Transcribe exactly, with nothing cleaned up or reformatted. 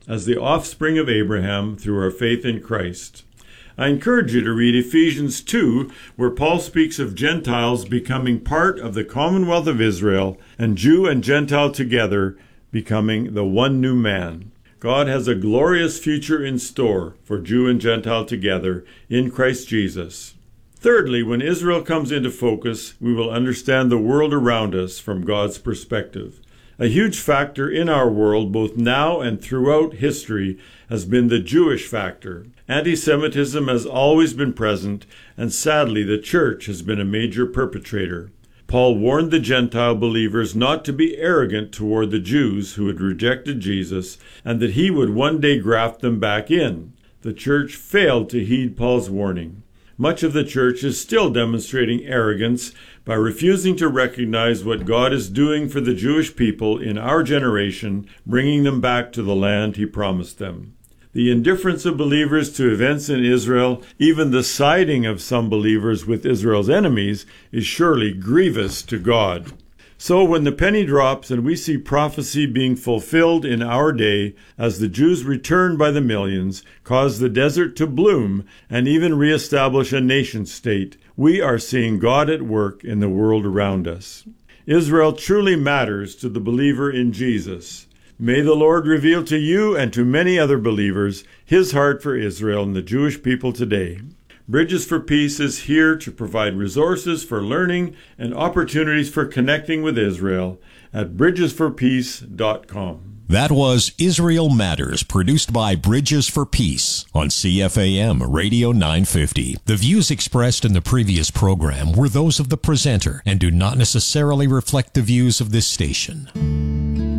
as the offspring of Abraham through our faith in Christ. I encourage you to read Ephesians two, where Paul speaks of Gentiles becoming part of the commonwealth of Israel, and Jew and Gentile together becoming the one new man. God has a glorious future in store for Jew and Gentile together in Christ Jesus. Thirdly, when Israel comes into focus, we will understand the world around us from God's perspective. A huge factor in our world, both now and throughout history, has been the Jewish factor. Anti-Semitism has always been present, and sadly, the church has been a major perpetrator. Paul warned the Gentile believers not to be arrogant toward the Jews who had rejected Jesus, and that he would one day graft them back in. The church failed to heed Paul's warning. Much of the church is still demonstrating arrogance by refusing to recognize what God is doing for the Jewish people in our generation, bringing them back to the land he promised them. The indifference of believers to events in Israel, even the siding of some believers with Israel's enemies, is surely grievous to God. So when the penny drops and we see prophecy being fulfilled in our day, as the Jews return by the millions, cause the desert to bloom, and even reestablish a nation-state, we are seeing God at work in the world around us. Israel truly matters to the believer in Jesus. May the Lord reveal to you and to many other believers his heart for Israel and the Jewish people today. Bridges for Peace is here to provide resources for learning and opportunities for connecting with Israel at bridges for peace dot com. That was Israel Matters, produced by Bridges for Peace on C F A M Radio nine fifty. The views expressed in the previous program were those of the presenter and do not necessarily reflect the views of this station.